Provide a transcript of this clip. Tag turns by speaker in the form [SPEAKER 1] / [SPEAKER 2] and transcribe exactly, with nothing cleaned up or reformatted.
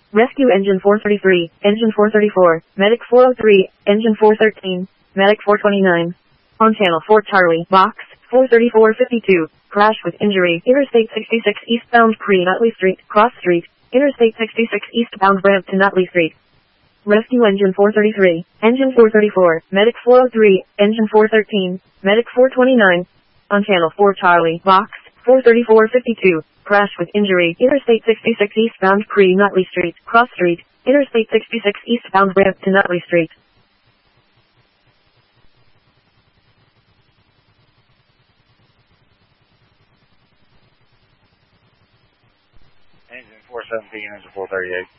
[SPEAKER 1] Rescue Engine four thirty-three, Engine four thirty-four, Medic four oh three, Engine four thirteen, Medic four twenty-nine. On Channel four Charlie, Box four thirty-four fifty-two, crash with injury, Interstate sixty-six eastbound Pre-Nutley Street, Cross Street, Interstate sixty-six eastbound ramp to Nutley Street. Rescue Engine four thirty-three, Engine four thirty-four, Medic four oh three, Engine four thirteen, Medic four twenty-nine. On Channel four Charlie, Box four thirty-four fifty-two, crash with injury, Interstate sixty-six eastbound Pre-Nutley Street, Cross Street, Interstate sixty-six eastbound ramp to Nutley Street.
[SPEAKER 2] Engine four seventeen, Engine four thirty-eight.